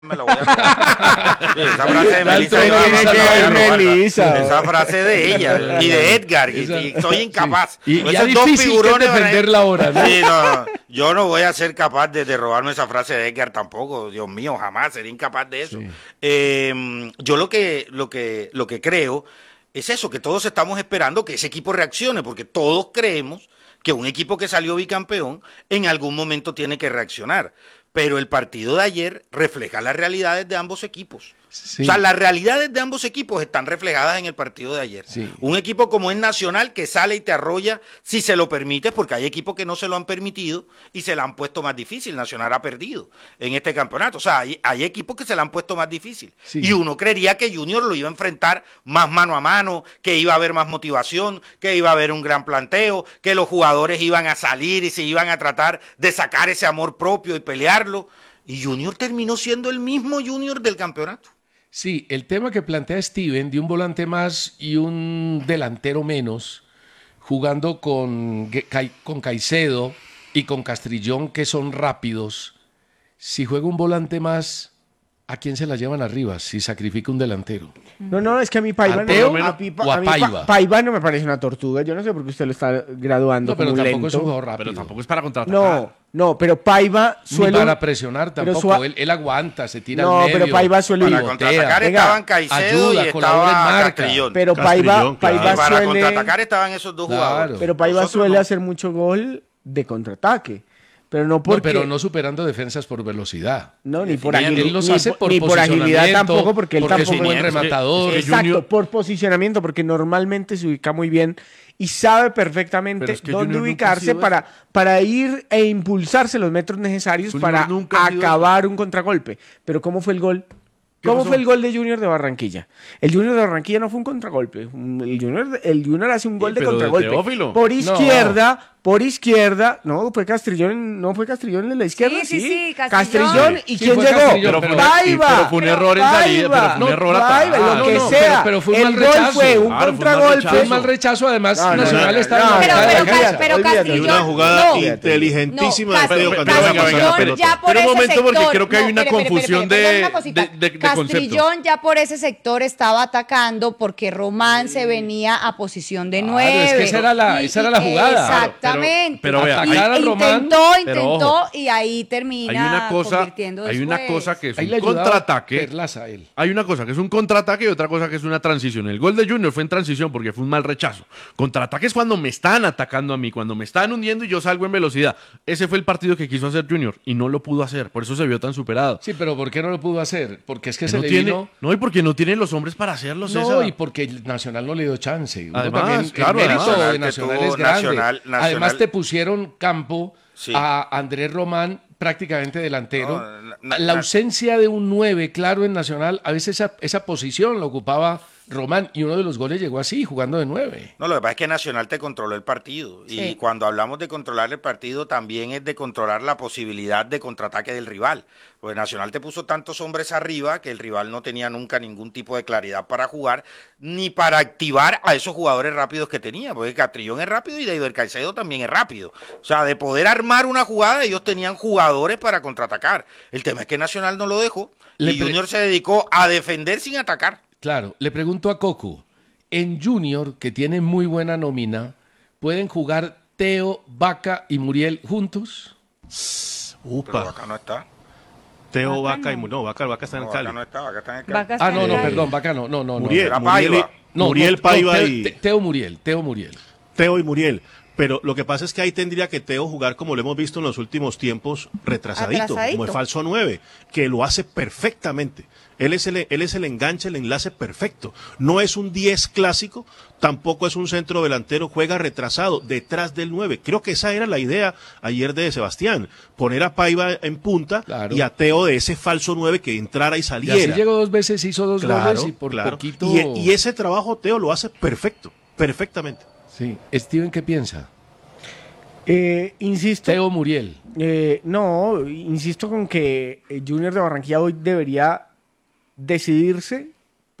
me la voy a robar. Sí, esa frase de Melissa, yo jamás me la voy a robar. Esa frase de ella y de Edgar, y soy incapaz. Y ya difícil que defenderla ahora, ¿no? Sí, no, yo no voy a ser capaz de robarme esa frase de Edgar tampoco, Dios mío, jamás sería incapaz de eso. Sí. Yo lo que creo es eso, que todos estamos esperando que ese equipo reaccione, porque todos creemos que un equipo que salió bicampeón en algún momento tiene que reaccionar. Pero el partido de ayer refleja las realidades de ambos equipos. Sí. O sea, las realidades de ambos equipos están reflejadas en el partido de ayer. Sí. Un equipo como es Nacional que sale y te arrolla si se lo permites, porque hay equipos que no se lo han permitido y se la han puesto más difícil. Nacional ha perdido en este campeonato. O sea, hay equipos que se la han puesto más difícil. Sí. Y uno creería que Junior lo iba a enfrentar más mano a mano, que iba a haber más motivación, que iba a haber un gran planteo, que los jugadores iban a salir y se iban a tratar de sacar ese amor propio y pelearlo. Y Junior terminó siendo el mismo Junior del campeonato. Sí, el tema que plantea Steven de un volante más y un delantero menos, jugando con Caicedo y con Castrillón, que son rápidos. Si juega un volante más, ¿a quién se la llevan arriba si sacrifica un delantero? No, es que a mí Paiva Paiva no me parece una tortuga. Yo no sé por qué usted lo está graduando como pero lento. Tampoco es un jugador rápido. Pero tampoco es para contraatacar. No, pero Paiva suele... Ni para presionar tampoco. Él aguanta, se tira al medio. No, pero Paiva suele... Para contraatacar estaban Caicedo y estaba Castrillón. Pero Paiva suele... Para contraatacar estaban esos dos jugadores. Pero Paiva suele hacer mucho gol de contraataque. Pero no porque... pero no superando defensas por velocidad. No, ni por agilidad. Él los hace por ni por agilidad tampoco, porque él tampoco es un buen rematador. Exacto, por posicionamiento, porque normalmente se ubica muy bien y sabe perfectamente dónde ubicarse para ir e impulsarse los metros necesarios para acabar un contragolpe. Pero ¿cómo fue el gol? ¿Cómo fue el gol de Junior de Barranquilla? El Junior de Barranquilla no fue un contragolpe. El Junior hace un gol de contragolpe. Por izquierda. No, fue Castrillón. No fue Castrillón en la izquierda. Sí, Castrillón. ¿Y quién llegó? Paiva. Pero fue un error en salida. Pero fue un error atrás. Lo que sea. Pero fue un mal rechazo. El gol fue un contragolpe. Fue un mal rechazo. Además, Nacional está en pero Castrillón... una jugada inteligentísima de Teo. Pero un momento, porque creo que hay una confusión de conceptos. Castrillón ya por ese sector estaba atacando porque Román se venía a posición de 9. Es que esa era la jugada. Exactamente. Pero vea, intentó y ahí termina convirtiendo después. Hay una cosa que es un contraataque. Hay una cosa que es un contraataque y otra cosa que es una transición. El gol de Junior fue en transición porque fue un mal rechazo. Contraataque es cuando me están atacando a mí, cuando me están hundiendo y yo salgo en velocidad. Ese fue el partido que quiso hacer Junior y no lo pudo hacer. Por eso se vio tan superado. Sí, pero ¿por qué no lo pudo hacer? Porque es que se no le tiene, vino... No, y porque no tienen los hombres para hacerlo, César. No, y porque el Nacional no le dio chance. Además, también, claro, el mérito además, de Nacional es grande. Además te pusieron campo a Andrés Román prácticamente delantero. La ausencia de un 9 claro en Nacional, a veces esa posición la ocupaba Román, y uno de los goles llegó así, jugando de 9. No, lo que pasa es que Nacional te controló el partido. Sí. Y cuando hablamos de controlar el partido, también es de controlar la posibilidad de contraataque del rival. Pues Nacional te puso tantos hombres arriba que el rival no tenía nunca ningún tipo de claridad para jugar, ni para activar a esos jugadores rápidos que tenía. Porque Castrillón es rápido y David Caicedo también es rápido. O sea, de poder armar una jugada, ellos tenían jugadores para contraatacar. El tema es que Nacional no lo dejó y Junior se dedicó a defender sin atacar. Claro, le pregunto a Cocu, en Junior, que tiene muy buena nómina, ¿pueden jugar Teo, Vaca y Muriel juntos? Pero Vaca no está. Teo, Vaca y Muriel. No, Vaca está en el Cali. Vaca no está, Vaca está en el Cali. Perdón, Vaca no. Muriel, Paiva y... Teo Muriel. Teo y Muriel. Pero lo que pasa es que ahí tendría que Teo jugar, como lo hemos visto en los últimos tiempos, retrasadito. Como el falso 9, que lo hace perfectamente. Él es el enganche, el enlace perfecto. No es un 10 clásico, tampoco es un centro delantero, juega retrasado, detrás del 9. Creo que esa era la idea ayer de Sebastián, poner a Paiva en punta y a Teo de ese falso 9 que entrara y saliera. Y así llegó 2 veces, hizo 2 goles y por poquito... Y ese trabajo Teo lo hace perfectamente. Sí. Steven, ¿qué piensa? Insisto. Teo Muriel. Insisto con que Junior de Barranquilla hoy debería decidirse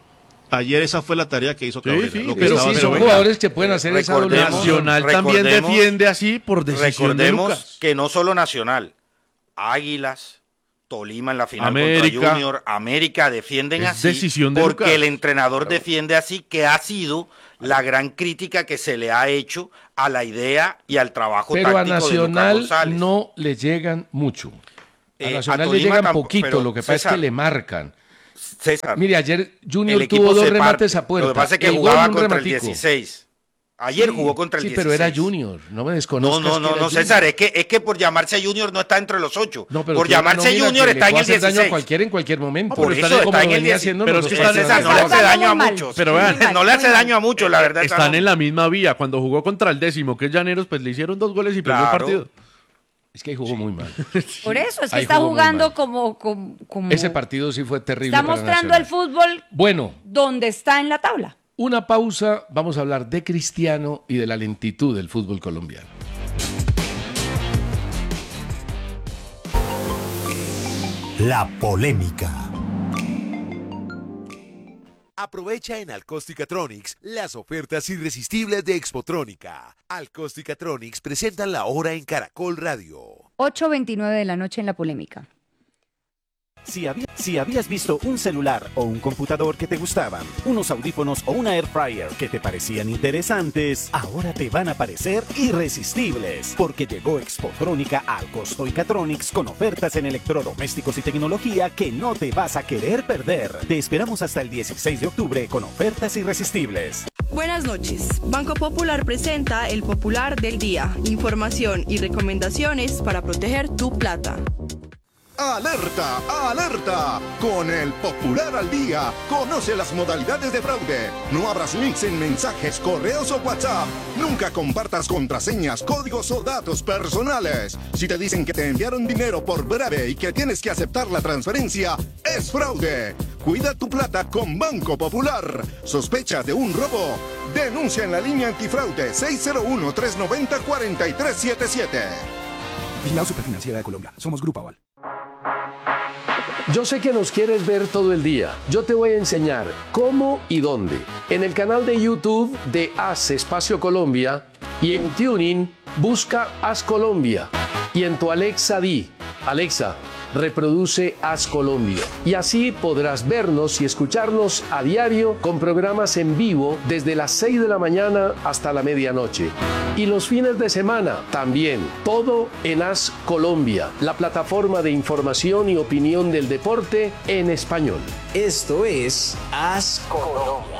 Ayer esa fue la tarea que hizo Cabrera. Sí, pero sí, son jugadores que pueden hacer esa doble. Nacional también defiende así por decisión de Recordemos Lucas. que no solo Nacional, Águilas, Tolima en la final América. contra Junior, América defienden Es así decisión de porque Lucas. el entrenador defiende así, que ha sido la gran crítica que se le ha hecho a la idea y al trabajo Pero a táctico de Lucas Nacional González. no le llegan mucho. A A Nacional le Tolima llegan tampoco, poquito, pero, lo que pasa César, es que le marcan. César, Mire, ayer Junior el equipo tuvo dos se remates parte. a puerta. Lo que pasa es que El gol, jugaba un contra el rematico. 16. Ayer jugó contra el 16. Sí, pero era Junior, no me desconozcas. No, César, es que por llamarse Junior no está entre los 8. No, pero por tiene una llamarse nómina Junior que está le en puede el hacer daño 16. a cualquiera en cualquier momento. Por pero eso está como está en el venía 10. haciendo Pero los es que otros está- César, no le años. hace daño a Mal. muchos. Pero vean, no le hace daño a muchos, la verdad. Están en la misma vía. Cuando jugó contra el 10º, que es Llaneros, pues le hicieron 2 goles y perdió el Claro. partido. Es que ahí jugó muy mal. Por eso, es que Ahí está jugó muy jugando mal. como Ese partido sí fue terrible. está para mostrando Nacional. el fútbol Bueno, donde está en la tabla. una pausa. Vamos a hablar de Cristiano y de la lentitud del fútbol colombiano. La polémica. Aprovecha en Alcosticatronics las ofertas irresistibles de Expotrónica. Alcosticatronics presentan la hora en Caracol Radio. 8:29 de la noche en la polémica. Si habías visto un celular o un computador que te gustaban, unos audífonos o una air fryer que te parecían interesantes, ahora te van a parecer irresistibles, porque llegó Expotrónica al Costo Icatronics con ofertas en electrodomésticos y tecnología que no te vas a querer perder. Te esperamos hasta el 16 de octubre con ofertas irresistibles. Buenas noches. Banco Popular presenta el Popular del Día. Información y recomendaciones para proteger tu plata. ¡Alerta! ¡Alerta! Con el Popular al Día, conoce las modalidades de fraude. No abras links en mensajes, correos o WhatsApp. Nunca compartas contraseñas, códigos o datos personales. Si te dicen que te enviaron dinero por breve y que tienes que aceptar la transferencia, es fraude. Cuida tu plata con Banco Popular. ¿Sospechas de un robo? Denuncia en la línea antifraude 601-390-4377. Vigilado Superfinanciera de Colombia. Somos Grupo Aval. Yo sé que nos quieres ver todo el día. Yo te voy a enseñar cómo y dónde. En el canal de YouTube de Haz Espacio Colombia y en Tuning busca Haz Colombia. Y en tu Alexa di, Alexa, reproduce Haz Colombia. Y así podrás vernos y escucharnos a diario con programas en vivo desde las 6 de la mañana hasta la medianoche. Y los fines de semana también, todo en Haz Colombia, la plataforma de información y opinión del deporte en español. Esto es Haz Colombia.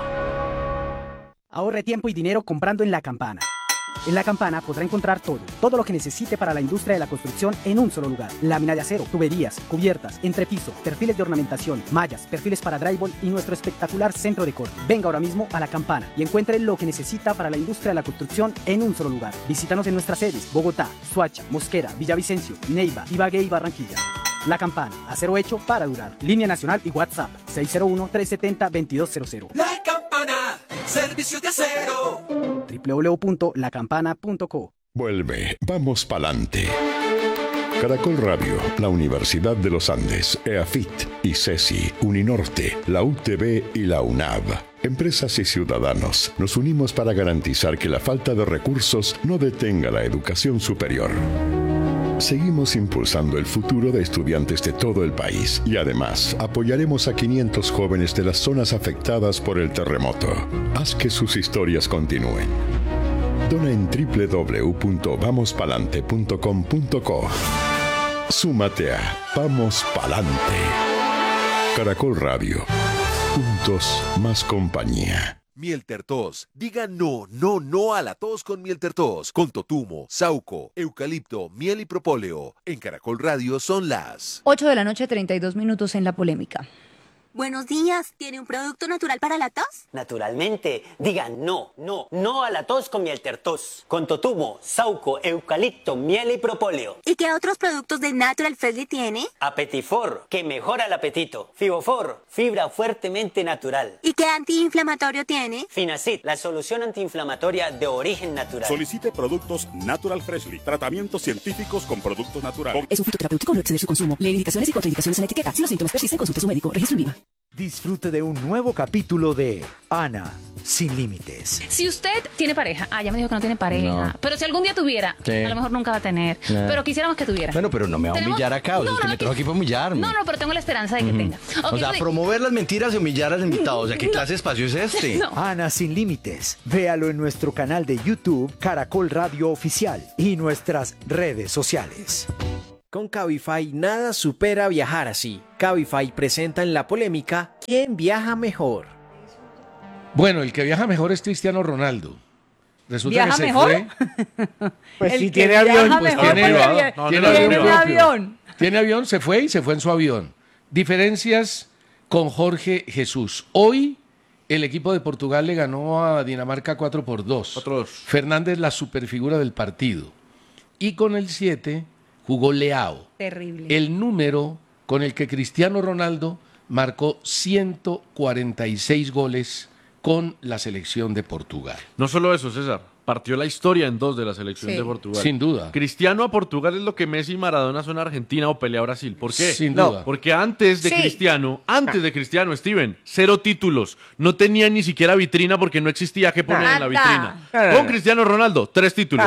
Ahorre tiempo y dinero comprando en La Campana. En La Campana podrá encontrar todo lo que necesite para la industria de la construcción en un solo lugar. Lámina de acero, tuberías, cubiertas, entrepiso, perfiles de ornamentación, mallas, perfiles para drywall y nuestro espectacular centro de corte. Venga ahora mismo a La Campana y encuentre lo que necesita para la industria de la construcción en un solo lugar. Visítanos en nuestras sedes: Bogotá, Soacha, Mosquera, Villavicencio, Neiva, Ibagué y Barranquilla. La Campana, acero hecho para durar. Línea nacional y WhatsApp 601-370-2200. La Campana, servicio de acero. www.lacampana.co. Vuelve, vamos pa'lante. Caracol Radio, la Universidad de los Andes, EAFIT, ICESI, Uninorte, la UTB y la UNAV. Empresas y ciudadanos, nos unimos para garantizar que la falta de recursos no detenga la educación superior. Seguimos impulsando el futuro de estudiantes de todo el país y además apoyaremos a 500 jóvenes de las zonas afectadas por el terremoto. Haz que sus historias continúen. Dona en www.vamospalante.com.co. Súmate a Vamos Palante. Caracol Radio. Juntos, más compañía. Mieltertos. Diga no a la tos con Mieltertos. Con totumo, sauco, eucalipto, miel y propóleo. En Caracol Radio son las 8 de la noche, 32 minutos en la polémica. Buenos días, ¿tiene un producto natural para la tos? Naturalmente, diga no a la tos con Mieltertos. Con totumo, sauco, eucalipto, miel y propóleo. ¿Y qué otros productos de Natural Freshly tiene? Apetifor, que mejora el apetito. Fibofor, fibra fuertemente natural. ¿Y qué antiinflamatorio tiene? Finacid, la solución antiinflamatoria de origen natural. Solicite productos Natural Freshly, tratamientos científicos con productos naturales. Es un fitoterapéutico, no exceder su consumo. Lee indicaciones y contraindicaciones en la etiqueta. Si los síntomas persisten, consulte a su médico. Registro en Viva. Disfrute de un nuevo capítulo de Ana sin límites. Si usted tiene pareja, ya me dijo que no tiene pareja, No. pero si algún día tuviera, Sí. a lo mejor nunca va a tener, No. pero quisiéramos que tuviera. Bueno, pero no me va a humillar acá, o sea, No, usted no, me trajo aquí para humillarme. No, pero tengo la esperanza de que tenga. O Ok, sea, sí. promover las mentiras y humillar al invitado. O sea, ¿qué clase de espacio es este? Ana sin límites. Véalo en nuestro canal de YouTube Caracol Radio Oficial y nuestras redes sociales. Con Cabify nada supera viajar así. Cabify presenta en la polémica ¿quién viaja mejor? Bueno, el que viaja mejor es Cristiano Ronaldo. Resulta ¿Viaja que se mejor? fue. Pues El si que tiene avión, viaja pues mejor tiene porque avión. Tiene tiene avión un propio. avión. Tiene avión, se fue y se fue en su avión. Diferencias con Jorge Jesús. Hoy el equipo de Portugal le ganó a Dinamarca 4-2. Fernández la superfigura del partido. Y con el 7 jugó Leao. Terrible. El número con el que Cristiano Ronaldo marcó 146 goles con la selección de Portugal. No solo eso, César. Partió la historia en dos de la selección Sí. de Portugal. Sin duda. Cristiano a Portugal es lo que Messi y Maradona son a Argentina o Pelé a Brasil. ¿Por qué? Sin duda. Porque antes de Sí. Cristiano, Steven, 0 títulos. No tenía ni siquiera vitrina porque no existía que poner en la vitrina. Con Cristiano Ronaldo, 3 títulos.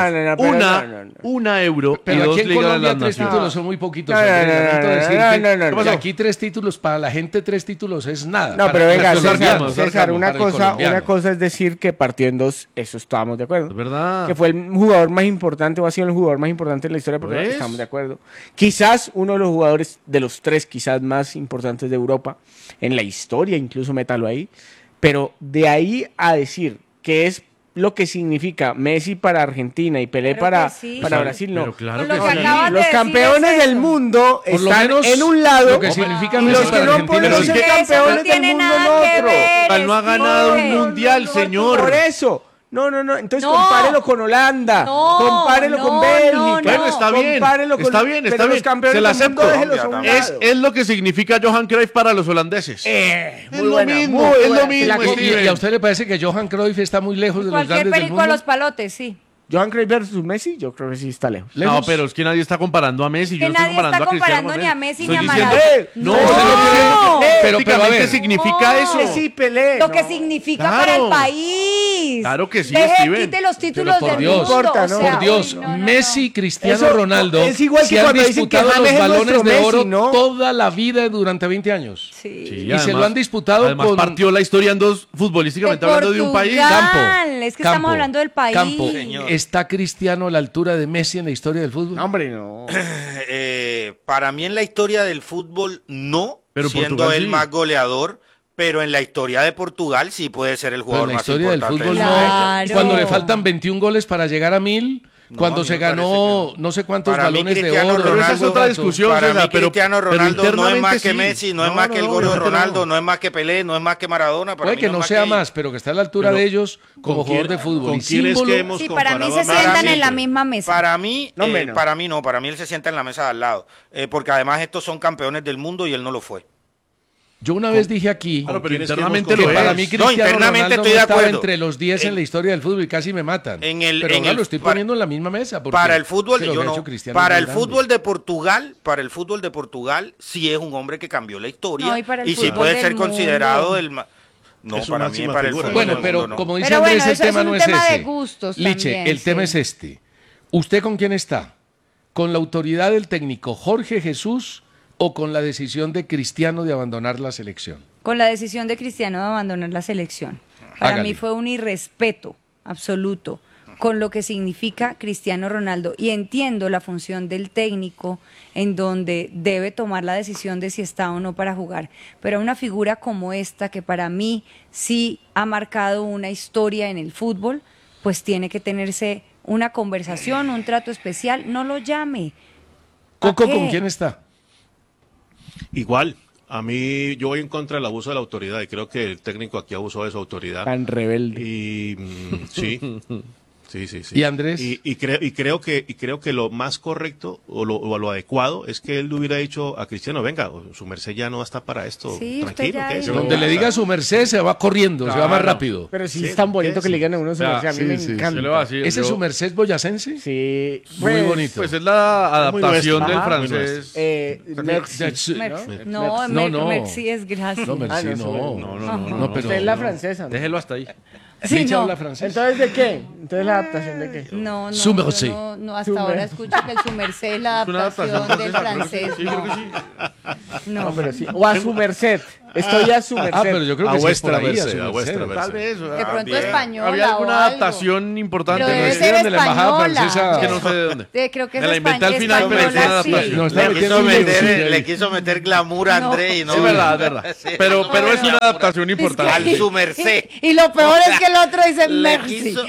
Una Euro Pero y 2 aquí en Ligas de Colombia las 3 Naciones. títulos son muy poquitos. No, Andrés. no, no, Lamento no, decirte no, no, no. que ¿Qué pasó? aquí 3 títulos, para la gente 3 títulos es nada. No, Para- pero venga, para el colombiano, César, una para el colombiano. cosa es decir que partió en dos, eso estábamos de acuerdo. Es verdad. Que fue el jugador más importante o ha sido el jugador más importante en la historia, porque ¿Ves? estamos de acuerdo. Quizás uno de los jugadores de los 3 quizás más importantes de Europa, en la historia, incluso métalo ahí, pero de ahí a decir que es lo que significa Messi para Argentina y Pelé Pero para, que sí. para Pero Brasil, no. claro Con lo que que sí. acabas de Los decir campeones es del eso. mundo Por lo están menos en un lado lo que significa y Messi los que para no Argentina. podemos Pero ser es que campeones eso no del tiene mundo nada en que otro. ver. No ha ganado un Steven. mundial, señor. Por eso. No, entonces No. compárelo con Holanda, No, compárelo no, con Bélgica. no, Bueno, está bien. compárelo con- Está bien, pero está los bien. campeones Se la del mundo, acepto. déjelos a un lado. Es lo que significa Johan Cruyff para los holandeses. Muy Es lo buena, mismo, muy es buena. lo mismo, Y Steven. a usted le parece que Johan Cruyff está muy lejos de los Cualquier grandes del perico a mundo. los palotes, sí. Johan Cruyff versus Messi, yo creo que sí está lejos. No, pero es que nadie está comparando a Messi. Que yo no estoy nadie está comparando a Cristiano comparando con ni a él. Messi Estoy ni a diciendo- Maradona. No, No. estoy diciendo que Pero a prácticamente ver. significa eso. Messi, Pelé. Lo que no. significa Claro. para el país. Claro que sí, Deje, Steven. quite los títulos Pero por del Dios, mundo. importa, o ¿no? sea, Por Dios, uy, no. Messi, Cristiano Eso Ronaldo es igual que se han cuando dicen que disputado los James es balones nuestro de oro Messi, ¿no? toda la vida durante 20 años. Sí. Sí, Y se además- lo han disputado además con partió la historia en dos, futbolísticamente De hablando, de un país. Portugal. Es que estamos hablando del país. Campo. Señor. ¿Está Cristiano a la altura de Messi en la historia del fútbol? No, hombre, no. Para mí en la historia del fútbol no, Pero siendo Portugal él sí. más goleador, pero en la historia de Portugal sí puede ser el Pero jugador en la más historia del importante. fútbol del no. mundo. Claro. Cuando le faltan 21 goles para llegar a 1000, No, cuando a mí se me parece ganó que no sé cuántos Para mí balones de Cristiano oro. Pero esa es otra discusión, Para César, mí Cristiano pero Ronaldo no es internamente más que sí. Messi, no es más que el gordo realmente Ronaldo, no. no es más que Pelé, no es más que Maradona. Para Puede mí que no no es sea que- más, pero que está a la altura Pero, de ellos como ¿con jugador quién- de fútbol. con Y quién es símbolo, que hemos Sí, para mí se comparado a sientan Messi? en la misma mesa. Para mí, No, menos. para mí no, para mí él se sienta en la mesa de al lado, porque además estos son campeones del mundo y él no lo fue. yo una vez dije aquí Claro, pero quién es que internamente hemos que lo para es. mí No, Cristiano internamente Ronaldo estoy no de estaba acuerdo. entre los 10 en la historia del fútbol y casi me matan. En el- pero en ahora el- lo estoy para- poniendo en la misma mesa. porque Para el fútbol, se lo yo había no. hecho Cristiano Para el Ronaldo. fútbol de Portugal, sí es un hombre que cambió la historia No, y para el sí fútbol puede del ser mundo. considerado el no, Es su para mí máxima para el figura. fútbol Bueno, del pero mundo, no. como dice Pero Andrés, bueno, el eso es tema un no es tema de ese. gustos Liche, también, el tema sí. es este. ¿Usted con quién está? ¿Con la autoridad del técnico Jorge Jesús o con la decisión de Cristiano de abandonar la selección? Con la decisión de Cristiano de abandonar la selección. Para Hágale. mí fue un irrespeto absoluto con lo que significa Cristiano Ronaldo. Y entiendo la función del técnico en donde debe tomar la decisión de si está o no para jugar. Pero una figura como esta, que para mí sí ha marcado una historia en el fútbol, pues tiene que tenerse una conversación, un trato especial. No lo llame. ¿Pa' Coco, qué? ¿con quién está? Igual, a mí yo voy en contra del abuso de la autoridad y creo que el técnico aquí abusó de su autoridad. Tan rebelde. Y sí, Sí. ¿Y Andrés? Y creo que lo más correcto o lo adecuado es que él le hubiera dicho a Cristiano, venga, su merced ya no está para esto, sí, tranquilo. Donde le diga su merced se va corriendo, se va más rápido. Pero sí es tan bonito que le digan a uno su merced, a mí me encanta. ¿Ese es su merced boyacense? Sí. Muy bonito. Pues es la adaptación del francés. Merci es gracias. No, merci, no. Usted es la francesa, ¿no? Déjelo hasta ahí. Sí, no. habla francés. ¿Entonces de qué? ¿Entonces la adaptación de qué? No, Su merced. no, hasta ahora escucho que el su merced es la adaptación del francés. Sí, creo que sí. No, pero sí. O a su merced. Estoy a su merced. Pero yo creo que a sí es por vuestra ahí, merced, a vuestra merced. Tal vez. De pronto española ¿Había alguna o algo. adaptación importante? Pero debe no ser de la embajada francesa. Es que no sé de dónde. Creo que es Me la inventé al final, pero es una española, sí. adaptación. No, está Le quiso meter glamour a André y no. Es verdad. Sí. Pero es una adaptación importante. Al su merced. Y lo peor es que el otro dice Le merci. quiso-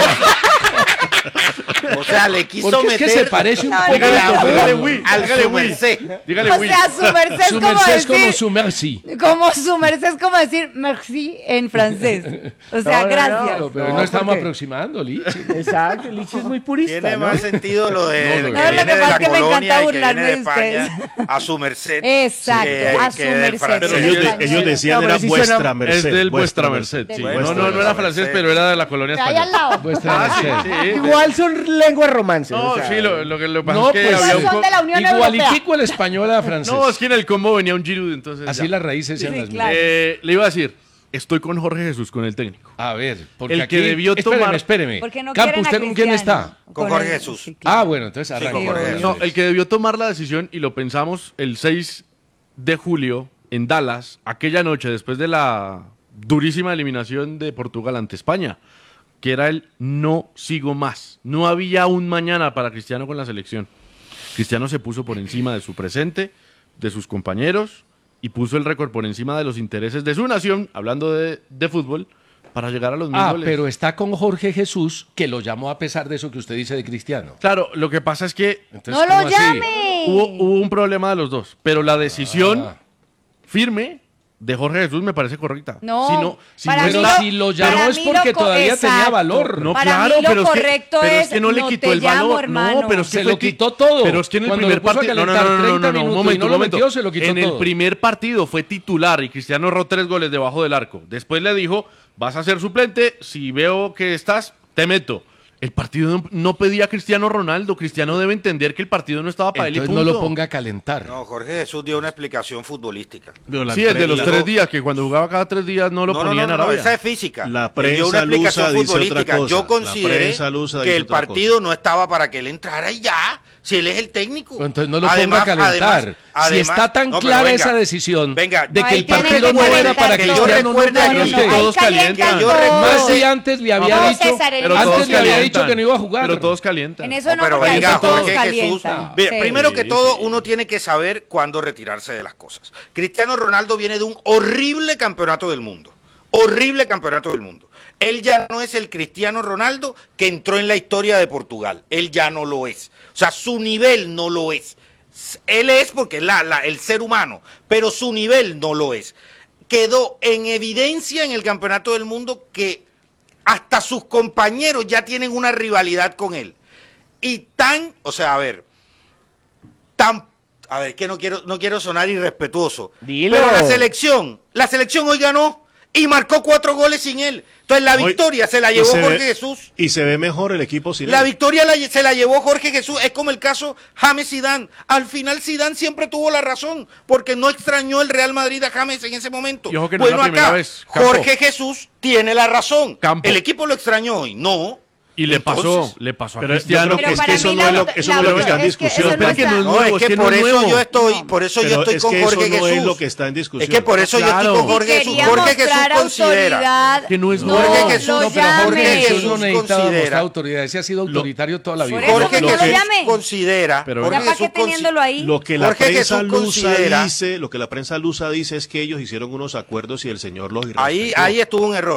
O sea, le quiso Porque es meter que se parece un No, poco Dígale oui. al Dígale su oui. merced. Dígale O oui. sea, su merced es su como merced es como decir... su merci. Como su merced es como decir merci en francés. O sea, gracias. Pero no estamos aproximando, Lichi. Exacto, Lichi es muy purista, Tiene ¿no? más sentido lo de No, que lo que viene de pasa la es que me colonia encanta y que burlarme viene de de España a su merced. Exacto, a su que del merced. francés. Pero ellos decían No, pero era sí vuestra suena- merced. Es del vuestra merced. Sí. Vuestra No era merced. francés, pero era de la colonia Ahí al española. lado. Vuestra merced. Sí. Igual son lenguas romances. No, o sea, sí, lo que pasa No, es que pues había un son de la Unión igualitico el español a francés. No, es que en el combo venía un Giroud, entonces Así ya. las raíces sean Sí, las claro. mismas. Le iba a decir, estoy con Jorge Jesús, con el técnico. A ver, porque El aquí... que debió tomar- Espéreme. Porque no Campo, quieren a ¿usted con quién Cristiano. está? Con Jorge el- Jesús. sí, claro. Ah, bueno, entonces Sí, con arranque. Jorge Jesús. No, el que debió tomar la decisión, y lo pensamos el 6 de julio en Dallas, aquella noche después de la durísima eliminación de Portugal ante España, que era el no sigo más. No había un mañana para Cristiano con la selección. Cristiano se puso por encima de su presente, de sus compañeros, y puso el récord por encima de los intereses de su nación, hablando de fútbol, para llegar a los mil goles. Pero está con Jorge Jesús, que lo llamó a pesar de eso que usted dice de Cristiano. Claro, lo que pasa es que Entonces, ¡No ¿cómo lo así? llame! hubo un problema de los dos, pero la decisión Ah. firme de Jorge Jesús me parece correcta. No, si para no mí Pero está- si lo para llamó es mí porque lo co- todavía tenía exacto. valor. No, Para claro, mí lo pero correcto es es, que no le no quitó te el llamo, valor. hermano. No, pero es que Se fue lo quitó todo. Pero es que en el Cuando primer lo puso a partido. calentar 30 un minutos y momento, no lo metió, se lo quitó En el todo. primer partido fue titular y Cristiano erró 3 goles debajo del arco. Después le dijo, vas a ser suplente, si veo que estás, te meto. El partido no pedía a Cristiano Ronaldo. Cristiano debe entender que el partido no estaba para él y Entonces punto. no lo ponga a calentar. No, Jorge Jesús dio una explicación futbolística. Sí, es de los 3 días, que cuando jugaba cada 3 días no lo ponía en Arabia. esa es física. La Él dio una prensa explicación lusa dice otra futbolística. cosa. Yo La consideré prensa lusa que dice el otra partido no estaba para que él entrara y ya. Si él es el técnico. Entonces no lo ponga a calentar. Si está tan no, pero clara venga, esa decisión venga, de que Ay, el tiene partido que no era calentar para que yo Cristiano, no recuerde para que usted. Ahí todos calientan calientan. Yo todos. recuerdo- Más si antes le había No, dicho, César, en Pero eso todos antes le había calientan. dicho que no iba a jugar. Pero todos calientan. En eso no, pero porque ahí venga, todos Jorge Jesús. calientan. Bien, Sí. primero que todo, uno tiene que saber cuándo retirarse de las cosas. Cristiano Ronaldo viene de un horrible campeonato del mundo. Horrible campeonato del mundo. Él ya no es el Cristiano Ronaldo que entró en la historia de Portugal. Él ya no lo es. O sea, su nivel no lo es. Él es porque es el ser humano, pero su nivel no lo es. Quedó en evidencia en el campeonato del mundo que hasta sus compañeros ya tienen una rivalidad con él. Y que no quiero sonar irrespetuoso. Dilo. Pero la selección hoy ganó y marcó 4 goles sin él. Entonces la victoria se la llevó Jorge Jesús. Y se ve mejor el equipo sin La él. victoria se la llevó Jorge Jesús. Es como el caso James Zidane. Al final Zidane siempre tuvo la razón porque no extrañó el Real Madrid a James en ese momento. Y ojo que no es la primera vez, Campo. Jorge Jesús tiene la razón. Campo. El equipo lo extrañó hoy. No. Y le Entonces, pasó a Pero Cristiano. yo creo que es para que eso mí no la es lo voto- eso la no es lo que voto- está en es que discusión. eso no Espera que está. no es No, nuevo, es que no por es eso nuevo. yo estoy, por eso yo Pero estoy es con que Jorge eso no Jesús. es lo que está en discusión. Es que por eso yo Claro. estoy con Jorge Y Jesús. quería Jorge Jesús mostrar considera. autoridad. Que no es No, nuevo. Jorge Jesús, lo No, pero Jorge llame. Jesús no Jesús necesitaba considera- mostrar autoridad. Ese ha sido autoritario toda la vida. Por eso, Jorge no lo Jesús llame. considera. Pero Jorge Ya para Jesús qué teniéndolo ahí. Lo que la Jorge prensa Jesús lusa considera- dice, lo que la prensa lusa dice es que ellos hicieron unos acuerdos y el señor los Ahí irrespetó. estuvo un error.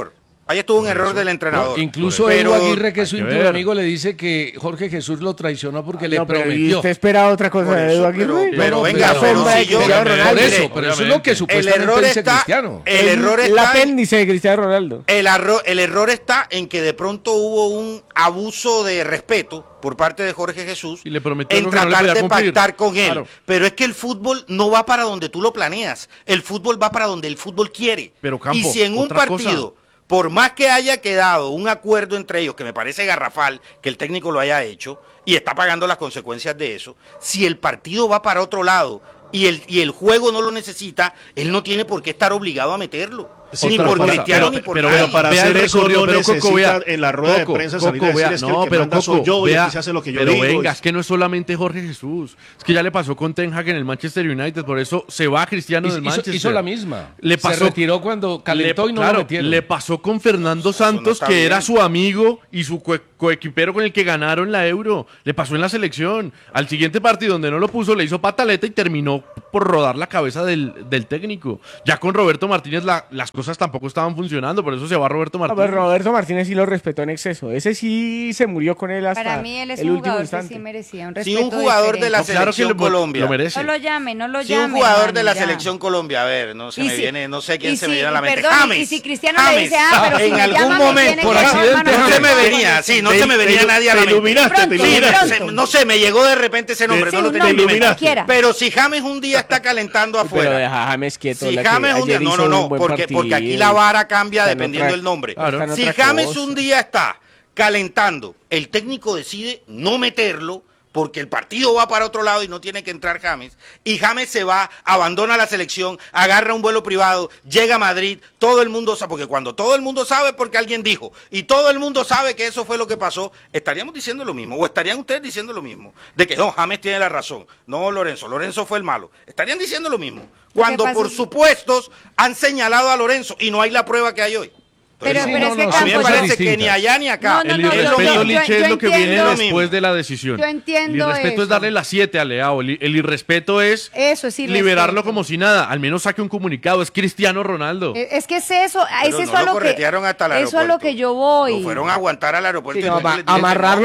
Ahí estuvo un error del entrenador. No, incluso Edu Aguirre, que es su íntimo amigo, le dice que Jorge Jesús lo traicionó porque le prometió. ¿Usted esperaba otra cosa de Edu Aguirre? Pero venga, si yo... Pero eso es lo que supuestamente dice Cristiano. El error está... El apéndice de Cristiano Ronaldo. El error está en que de pronto hubo un abuso de respeto por parte de Jorge Jesús y le prometió en tratar de pactar con él. Claro. Pero es que el fútbol no va para donde tú lo planeas. El fútbol va para donde el fútbol quiere. Pero, Campo, y si en un partido... Por más que haya quedado un acuerdo entre ellos, que me parece garrafal que el técnico lo haya hecho, y está pagando las consecuencias de eso, si el partido va para otro lado y el juego no lo necesita, él no tiene por qué estar obligado a meterlo. Sí, ni por Cristiano ni por pero para hacer eso no necesita Coco, en la rueda de prensa salir a decirles que el que manda soy yo y aquí se hace lo que yo digo. Pero venga, es que no es solamente Jorge Jesús. Es que ya le pasó con Ten Hag en el Manchester United, por eso se va Cristiano del Manchester. Hizo la misma. Se retiró cuando calentó y no lo metieron. Le pasó con Fernando Santos, que era su amigo y su coequipero con el que ganaron la Euro. Le pasó en la selección. Al siguiente partido donde no lo puso, le hizo pataleta y terminó por rodar la cabeza del técnico. Ya con Roberto Martínez las cosas tampoco estaban funcionando, por eso se va Roberto Martínez. Pero Roberto Martínez sí lo respetó en exceso. Ese sí se murió con él hasta Para mí él es el un último jugador instante. que sí merecía un respeto Si un jugador de la diferente. selección Colombia lo merece. No lo llame. Si un jugador de la selección Colombia, a ver, no sé quién se me viene a la mente. James. Y si Cristiano le dice, pero si en me algún llama, momento, por accidente, no se me venía, no se me venía nadie a la mente. No sé, me llegó de repente ese nombre, no lo tenía en mi mente. Pero si James un día está calentando afuera. Pero deja a James quieto. Si James un día, no, porque aquí la vara cambia dependiendo del nombre. Claro. Si James un día está calentando, el técnico decide no meterlo porque el partido va para otro lado y no tiene que entrar James, y James se va, abandona la selección, agarra un vuelo privado, llega a Madrid, todo el mundo sabe, porque cuando todo el mundo sabe porque alguien dijo, y todo el mundo sabe que eso fue lo que pasó, estaríamos diciendo lo mismo, o estarían ustedes diciendo lo mismo, de que no, James tiene la razón, no Lorenzo fue el malo, estarían diciendo lo mismo, cuando por supuestos han señalado a Lorenzo y no hay la prueba que hay hoy. Pero es que a mí me parece que ni allá ni acá. El irrespeto, Liche, es lo que viene entiendo, después de la decisión. Yo entiendo. El irrespeto es darle las 7 a Leao. El irrespeto es liberarlo como si nada. Al menos saque un comunicado. Es Cristiano Ronaldo. Es que es eso. Pero es eso a lo que. Eso a lo que yo voy. Lo fueron a aguantar al aeropuerto. Sí, amarrarlo.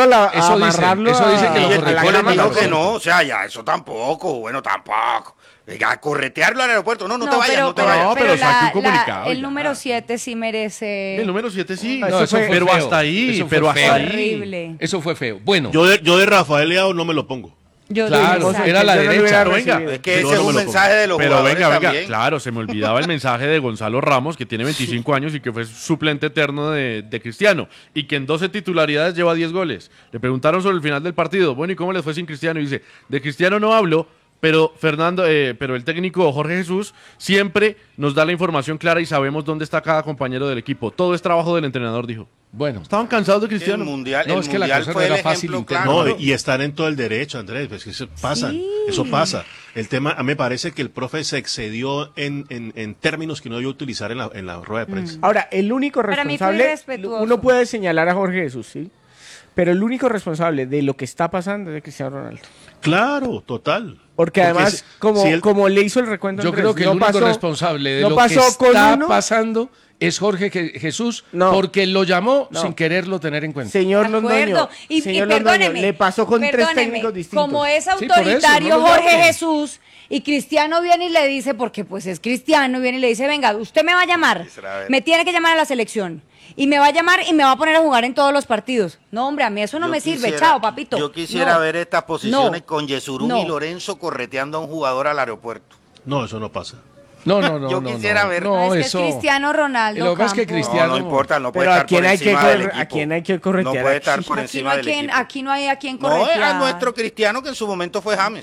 Eso dice que lo dijo que no. O sea, ya, eso tampoco. Bueno, tampoco. A corretearlo al aeropuerto. No te vayas, no te vayas. No, pero saque un comunicado. El número 7 sí merece. El número 7 sí. No, eso fue pero feo. hasta ahí. Eso pero fue hasta feo. ahí. Horrible. Eso fue feo. Bueno. Yo de Rafael Leao no me lo pongo. Claro, era la derecha. Pero venga, es que ese es un mensaje de los jugadores también. Claro, se me olvidaba el mensaje de Gonzalo Ramos, que tiene 25 años y que fue suplente eterno de Cristiano, y que en 12 titularidades lleva 10 goles. Le preguntaron sobre el final del partido, bueno, ¿y cómo les fue sin Cristiano? Y dice, de Cristiano no hablo, pero pero el técnico Jorge Jesús siempre nos da la información clara y sabemos dónde está cada compañero del equipo. Todo es trabajo del entrenador, dijo. Bueno, estaban cansados de Cristiano. El mundial que la cosa fue no el era fácil. ejemplo claro. No, y están en todo el derecho, Andrés, pues eso pasa, eso pasa. El tema, a mí me parece que el profe se excedió en términos que no debió utilizar en la rueda de prensa. Ahora, el único responsable, uno puede señalar a Jorge Jesús, ¿sí? Pero el único responsable de lo que está pasando es de Cristiano Ronaldo. Claro, total. Porque además, como le hizo el recuento, yo creo que el único responsable de lo que está pasando es Jorge Jesús, porque lo llamó sin quererlo tener en cuenta. Señor Londoño, y perdóneme, le pasó con 3 técnicos distintos. Como es autoritario Jorge Jesús, y Cristiano viene y le dice, porque pues es Cristiano, viene y le dice, venga, usted me va a llamar, me tiene que llamar a la selección. Y me va a llamar y me va a poner a jugar en todos los partidos. No, hombre, a mí eso no me sirve. Chao, papito. Yo quisiera ver estas posiciones con Yesurún y Lorenzo correteando a un jugador al aeropuerto. No, eso no pasa. No. Yo quisiera ver. No, es que es Cristiano Ronaldo. Lo que pasa es que Cristiano. No importa, no puede estar por encima del equipo. ¿A quién hay que corretear? No puede estar por encima del equipo. Aquí no hay a quien corretear. No, era nuestro Cristiano, que en su momento fue James.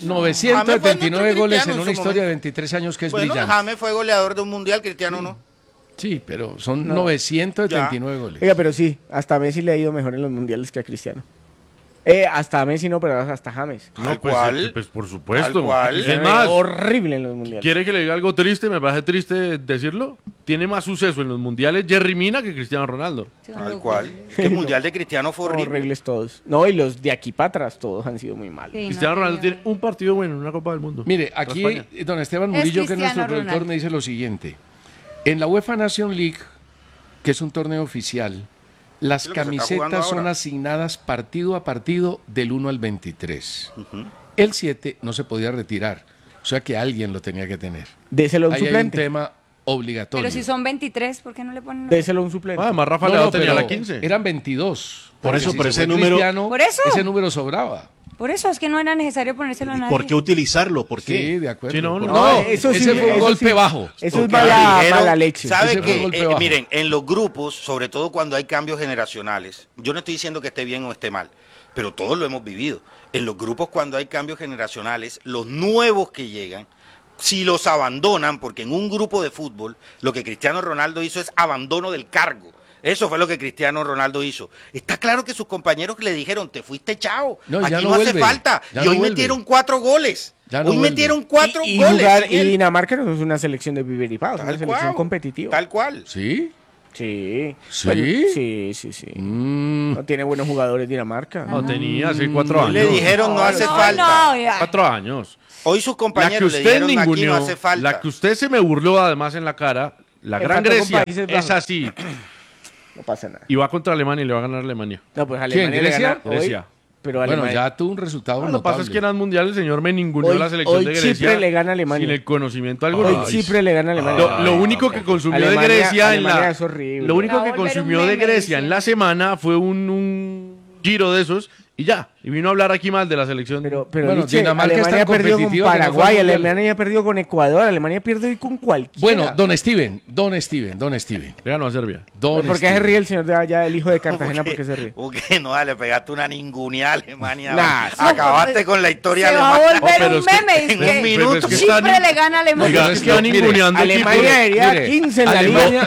979 goles en una historia de 23 años que es brillante. James fue goleador de un mundial, Cristiano no. Sí, pero son 979 goles. Oiga, pero sí, hasta Messi le ha ido mejor en los mundiales que a Cristiano. Hasta Messi no, pero hasta James. No, pues por supuesto. Es más, horrible en los mundiales. ¿Quiere que le diga algo triste? Me parece triste decirlo. Tiene más suceso en los mundiales Jerry Mina que Cristiano Ronaldo. Tal cual. El mundial de Cristiano fue horrible. Horribles todos. No, y los de aquí para atrás todos han sido muy malos. Sí, Cristiano Ronaldo tiene un partido bueno en una Copa del Mundo. Mire, aquí don Esteban Murillo, que es nuestro productor, me dice lo siguiente. En la UEFA Nation League, que es un torneo oficial, las camisetas son asignadas partido a partido del 1 al 23. El 7 no se podía retirar, o sea que alguien lo tenía que tener. Déselo a un Ahí suplente. hay un tema obligatorio. Pero si son 23, ¿por qué no le ponen? Déselo a un suplente. Además, Rafa Leao tenía la 15. Eran 22. Por eso, Si pero se ese fue número... Cristiano, ¿Por eso? ese número sobraba. Por eso es que no era necesario ponérselo a nadie. ¿Por qué utilizarlo? ¿Por qué? Sí, de acuerdo. Sí, no, eso sí, ese fue un eso golpe sí. bajo. Eso es Porque mala leche. ¿Sabe Ese fue un qué? golpe bajo. Miren, en los grupos, sobre todo cuando hay cambios generacionales, yo no estoy diciendo que esté bien o esté mal, pero todos lo hemos vivido. En los grupos cuando hay cambios generacionales, los nuevos que llegan, si los abandonan, porque en un grupo de fútbol lo que Cristiano Ronaldo hizo es abandono del cargo. Eso fue lo que Cristiano Ronaldo hizo. Está claro que sus compañeros le dijeron, te fuiste chao, No, aquí ya no no hace vuelve, falta. ya Y no hoy vuelve. metieron 4 goles. Ya no Hoy vuelve. metieron 4 Y goles. y Dinamarca no es una selección de vivir y paz, es una Tal selección cual. competitiva. Tal cual. ¿Sí? Sí. ¿Sí? Bueno, sí. No tiene buenos jugadores Dinamarca. No, tenía hace 4 años. Le dijeron no hace falta. ya. 4 años. Hoy sus La que compañeros le usted dijeron aquí no ninguneó, hace falta. la que usted se me burló además en la cara, la Que Gran falta con Grecia Países es Bajos. así. No pasa nada. Y va contra Alemania y le va a ganar a Alemania. No, pues ¿Quién, Alemania le Grecia? gana hoy, Grecia. pero Bueno, Alemania... ya tuvo un resultado Lo que pasa es que en el Mundial el señor me ninguneó Hoy- la selección hoy de Grecia. Chipre le gana a Alemania. Sin el conocimiento alguno. Hoy Chipre le gana a Alemania. Lo único que consumió de Alemania- Grecia Alemania en es horrible. Lo único Va a que volver un consumió de meme, Grecia en dice. la semana fue un giro de esos y ya. Y vino a hablar aquí mal de la selección. Pero Bueno, Liche, Dinamarca es Alemania tan perdió con competitiva que no fue Paraguay, al Mundial. Alemania perdió con Ecuador, Alemania pierde hoy con cualquiera. Bueno, don Steven. Le ganó a Serbia. ¿Por qué se ríe el señor de allá, el hijo de Cartagena? ¿Por qué se ríe? Porque no, le pegaste una ningunea a Alemania. Nah, Acabaste con la historia Se va a alemana. volver pero un es que- meme. en es un que minuto. es que Chipre están- le gana a Alemania. Oiga, es que van mire, ninguneando Alemania equipos. debería mire, 15 en la Alemania,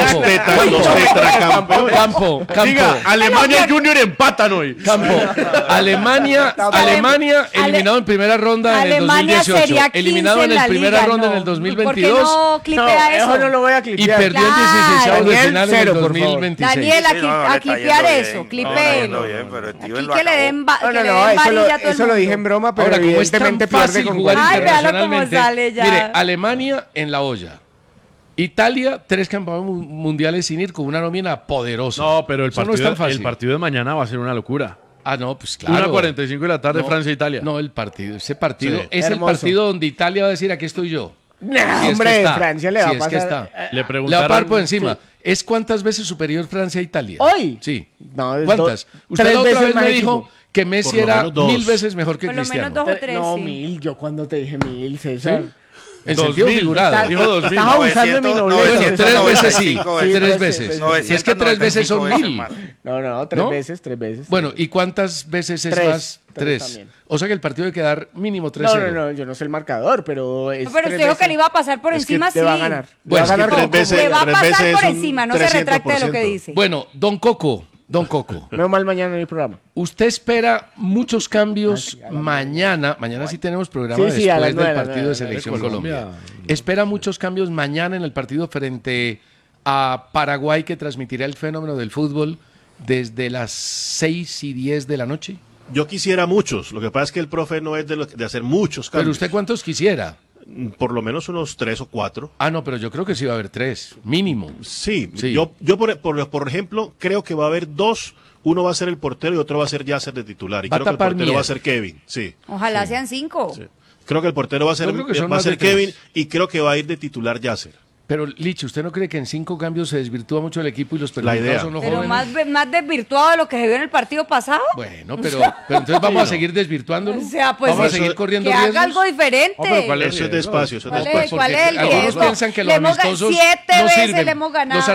liga. Campo. Diga, Alemania Junior empatan hoy. Campo. Alemania eliminado en primera ronda en el Alemania 2018. sería 15 Eliminado en la la primera liga, ronda en no. el ¿Por qué 2022. no clipea eso? Eso no lo voy a Y clipear. perdió en 16 de Daniel, final en el cero, por favor. 2026. Daniel, Sí, no, no, le a está clipear yendo eso, bien. No, clipéelo. bien, pero Steven Aquí lo que le acabó. den, No, que le no, den varilla a todo el eso lo mundo. dije en broma, pero Ahora, como es tan evidentemente pierde fácil con jugar Ay, véalo cómo internacionalmente, sale ya. mire, Alemania en la olla. Italia, 3 campeonatos mundiales sin ir con una nómina poderosa. No, pero el Eso no es tan fácil. partido de mañana va a ser una locura. Ah, no, pues claro. 1:45 de la tarde, No, Francia-Italia. No, ese partido Sí. es Hermoso. el partido donde Italia va a decir, aquí estoy yo. No, Si es que hombre, está, Francia le va si a es que pasar. está. Le Le va preguntaron... a parar por encima. ¿Es cuántas veces superior Francia a Italia? ¿Hoy? Sí. No, es ¿Cuántas? Usted 3 la otra veces vez más me equipo. dijo que Messi Por lo era menos 2. 1000 veces mejor que Por lo menos Cristiano. 2 o 3. No, sí. 1000, yo cuando te dije 1000, César. En sentido 2000. figurado. Dijo 2000. Estás abusando de mi 900, nobleza. Bueno, 3 veces sí. 95 3 veces. veces. Si es que 3 veces son 1000. No, 3 ¿No? veces, 3 veces. Bueno, ¿y cuántas veces es Tres. más? 3 3. también. O sea que el partido debe quedar mínimo 3-0. No, yo no sé el marcador, pero es No, pero 3 usted dijo que veces. le iba a pasar por Es que encima, te sí. va a ganar. Bueno, Le va a es que ganar tres con veces- Le va a tres pasar veces por es un encima, no se retracte de lo que 300%. dice. Bueno, Don Coco. Menos mal mañana en el programa. ¿Usted espera muchos cambios mañana? Mañana sí tenemos programa Sí, a las después 9, del a las partido 9, de Selección Colombia. Colombia. ¿Espera muchos cambios mañana en el partido frente a Paraguay que transmitirá el fenómeno del fútbol desde las 6:10 de la noche? Yo quisiera muchos. Lo que pasa es que el profe no es de hacer muchos Pero cambios. usted cuántos quisiera. Por lo menos unos 3 o 4. Ah, no, pero yo creo que sí va a haber 3, mínimo. Sí, Sí. yo por ejemplo, creo que va a haber 2. Uno va a ser el portero y otro va a ser Yasser de titular. Y Va a creo que el tapar portero Mier. va a ser Kevin. Sí. Ojalá sean 5. Creo que el portero va a ser, Yo creo que son va a más ser de 3. Kevin y creo que va a ir de titular Yasser. Pero, Licho, ¿usted no cree que en 5 cambios se desvirtúa mucho el equipo y los La idea. perjudicados son los Pero jóvenes? más desvirtuado de lo que se vio en el partido pasado. Bueno, pero entonces vamos a seguir desvirtuándolo. O sea, pues vamos a sí, seguir corriendo que riesgos. haga algo diferente. No, pero ¿cuál es Eso es riesgo? despacio, eso es ¿Cuál despacio. es? ¿Cuál Porque es el algunos riesgo? piensan que los Le hemos ganado amistosos 7 no veces sirven. le hemos ganado. Los no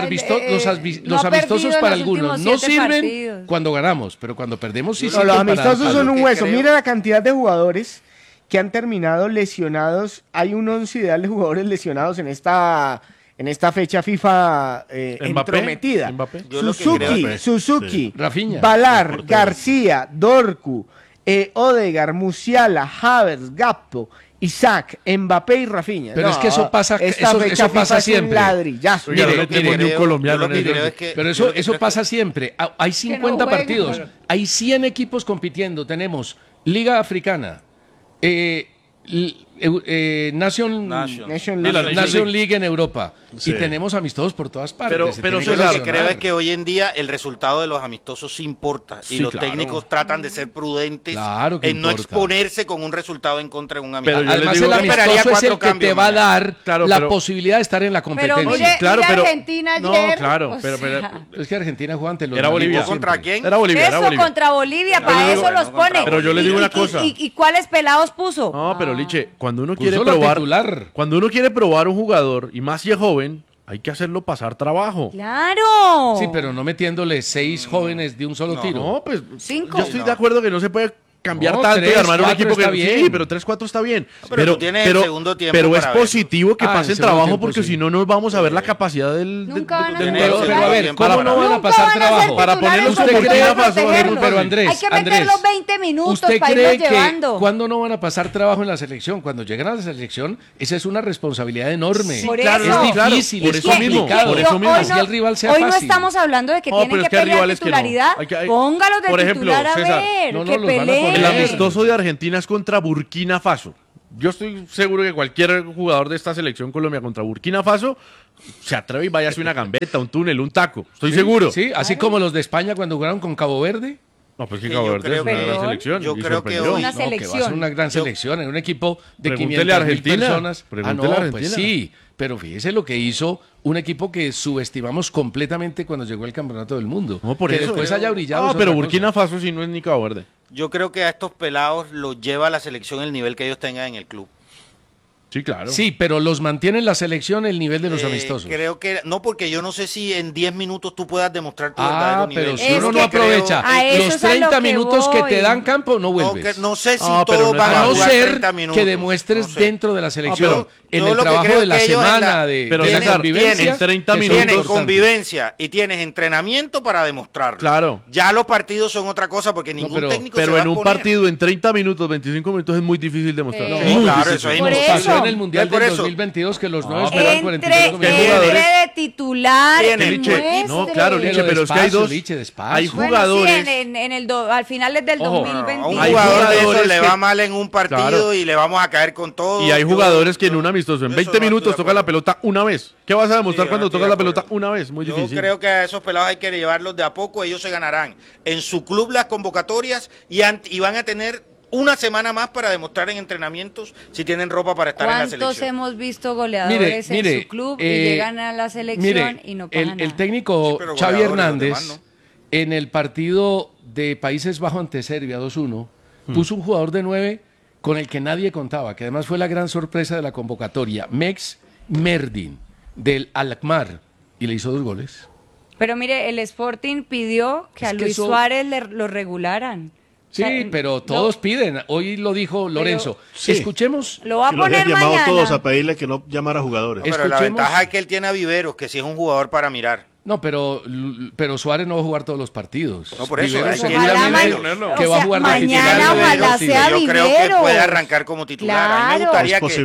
ha amistosos perdido para en los algunos no últimos 7 sirven partidos. cuando ganamos, pero cuando perdemos sí No, sirven los para amistosos algo. son un que hueso. creo- Mira la cantidad de jugadores que han terminado lesionados. Hay un 11 ideal de jugadores lesionados en esta fecha FIFA Mbappé, entrometida. Mbappé. Yo lo que creo- Suzuki, Rafinha. Valar, García, Dorcu, Odegaard, Musiala, Havertz, Gappo, Isaac, Mbappé y Rafinha. Pero es que eso pasa- esta eso fecha pasa FIFA es un siempre. ladrillazo. Oiga, Mire, no le tengo mire, ni un colombiano yo lo que en el- creo es que- Pero yo lo que eso creo es pasa siempre. Hay 50 jueguen. partidos, hay 100 equipos compitiendo. Tenemos Liga Africana, Nation League en Europa. Sí. Y tenemos amistosos por todas partes. Pero lo que creo es que hoy en día el resultado de los amistosos sí importa. Y los técnicos tratan de ser prudentes en no exponerse con un resultado en contra de un amistoso. Pero además el amistoso es el que te va a dar la posibilidad de estar en la competencia. Pero Argentina ayer. Es que Argentina jugó ante los... ¿Era Bolivia? ¿Contra quién? Era Bolivia. Eso, contra Bolivia, para eso los pone. Pero yo le digo una cosa. ¿Y cuáles pelados puso? No, pero Liche, cuando uno quiere probar un jugador, y más si es joven, hay que hacerlo pasar trabajo. ¡Claro! Sí, pero no metiéndole 6 jóvenes de un solo tiro. No, pues 5. Yo estoy de acuerdo que no se puede cambiar tanto y armar un equipo que está bien. Sí, pero 3-4 está bien. Pero tú tienes el segundo tiempo. Pero es para positivo que pasen trabajo porque sí. si no vamos a ver la capacidad del Pero a ver, ¿cómo no van a pasar trabajo? Para ponerlos como Burkina Faso. Pero Andrés, hay que meter los 20 minutos ¿usted para cree irlos llevando? que cuando no van a pasar trabajo en la selección? Cuando llegan a la selección, esa es una responsabilidad enorme. Por es difícil, por es eso mismo, complicado. por eso mismo. Así el rival sea hoy fácil. no estamos hablando de que tienen que pelear titularidad. Póngalos de titular a ver, que peleen. El amistoso de Argentina es contra Burkina Faso. Yo estoy seguro que cualquier jugador de esta selección Colombia contra Burkina Faso se atreve y vaya a hacer una gambeta, un túnel, un taco. Estoy seguro. Sí, así como los de España cuando jugaron con Cabo Verde. No, pues que Cabo Verde es una gran selección. Yo creo que hoy una selección. Que va a ser una gran selección en un equipo de 500.000 personas. Pues sí, pero fíjese lo que hizo un equipo que subestimamos completamente cuando llegó el Campeonato del Mundo. No, por que eso, después haya brillado. No, pero Burkina Faso sí no es ni Cabo Verde. Yo creo que a estos pelados los lleva a la selección el nivel que ellos tengan en el club. Sí, claro. Sí, pero los mantiene en la selección el nivel de los amistosos. Creo que no, porque yo no sé si en 10 minutos tú puedas demostrar tu verdadero nivel. Pero si uno no aprovecha los 30 minutos que te dan campo, no vuelves. No sé si todos van a jugar 30 minutos. Que demuestres dentro de la selección, en el trabajo de la semana, de convivencia. Tienes 30 minutos. Tienes convivencia y tienes entrenamiento para demostrarlo. Claro. Ya los partidos son otra cosa porque ningún técnico se va a Pero en un poner. partido en 30 minutos, 25 minutos es muy difícil demostrar. Claro, eso es imposible. En el Mundial del 2022 que los 9 esperaban 42 jugadores de titular. No, claro, Liche, pero es que hay dos. Hay jugadores. Al final es del 2022. A un jugador de esos le va mal en un partido y le vamos a caer con todo. Y hay jugadores que en un amistoso, en 20 minutos tocan la pelota una vez. ¿Qué vas a demostrar cuando tocas la pelota una vez? Muy difícil. Yo creo que a esos pelados hay que llevarlos de a poco. Ellos se ganarán en su club las convocatorias y van a tener una semana más para demostrar en entrenamientos si tienen ropa para estar en la selección. ¿Cuántos hemos visto goleadores en su club y llegan a la selección y no pasa nada? El técnico Xavi Hernández, en el partido de Países Bajos ante Serbia 2-1, puso un jugador de 9 con el que nadie contaba, que además fue la gran sorpresa de la convocatoria, Mex Merdin, del Alkmaar, y le hizo 2 goles. Pero mire, el Sporting pidió que a Luis Suárez lo regularan. Sí, pero todos piden. Hoy lo dijo Lorenzo. Escuchemos. Lo va a poner mañana. Llamado todos a pedirle que no llamara a jugadores. Pero la ventaja es que él tiene a Viveros, que sí es un jugador para mirar. No, pero Suárez no va a jugar todos los partidos. No, por eso. Que va a jugar mañana, ojalá sea Viveros. Yo creo que puede arrancar como titular. A mí me gustaría que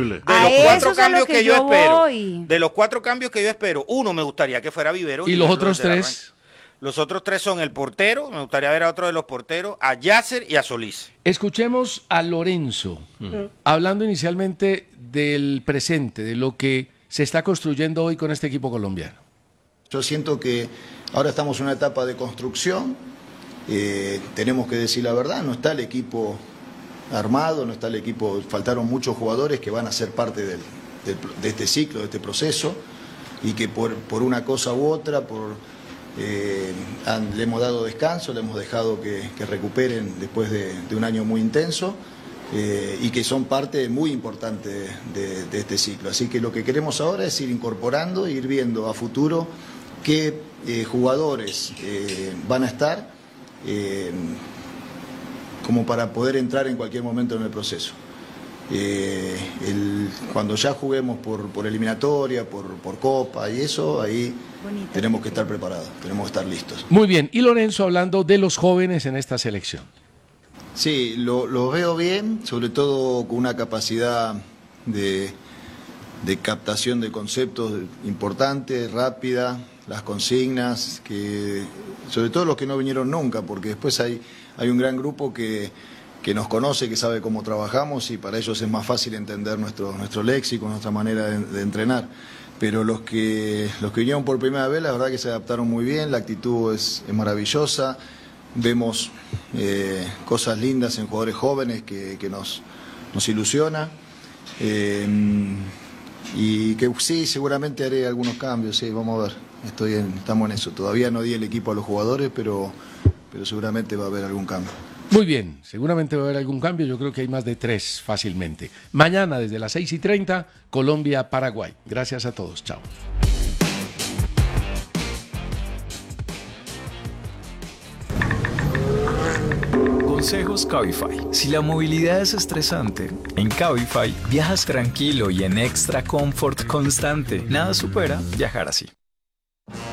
de los 4 cambios que yo espero, uno me gustaría que fuera Viveros. ¿Y los otros 3? Los otros 3 son el portero, me gustaría ver a otro de los porteros, a Yasser y a Solís. Escuchemos a Lorenzo, hablando inicialmente del presente, de lo que se está construyendo hoy con este equipo colombiano. Yo siento que ahora estamos en una etapa de construcción, tenemos que decir la verdad, no está el equipo armado, no está el equipo, faltaron muchos jugadores que van a ser parte de este ciclo, de este proceso, y que por una cosa u otra, le hemos dado descanso, le hemos dejado que recuperen después de un año muy intenso y que son parte muy importante de este ciclo. Así que lo que queremos ahora es ir incorporando, ir viendo a futuro qué jugadores van a estar como para poder entrar en cualquier momento en el proceso. Cuando ya juguemos por eliminatoria, por Copa y eso, ahí tenemos que estar preparados, tenemos que estar listos. Muy bien, y Lorenzo hablando de los jóvenes en esta selección. Sí, lo veo bien, sobre todo con una capacidad de captación de conceptos importante, rápida, las consignas, sobre todo los que no vinieron nunca, porque después hay un gran grupo que nos conoce, que sabe cómo trabajamos y para ellos es más fácil entender nuestro léxico, nuestra manera de entrenar. Pero los que vinieron por primera vez, la verdad que se adaptaron muy bien, la actitud es maravillosa, vemos cosas lindas en jugadores jóvenes que nos ilusiona. Y que sí, seguramente haré algunos cambios, sí, vamos a ver, estamos en eso. Todavía no di el equipo a los jugadores, pero seguramente va a haber algún cambio. Muy bien, seguramente va a haber algún cambio, yo creo que hay más de 3 fácilmente. Mañana desde las 6:30, Colombia-Paraguay. Gracias a todos, chao. Consejos Cabify. Si la movilidad es estresante, en Cabify viajas tranquilo y en extra comfort constante. Nada supera viajar así.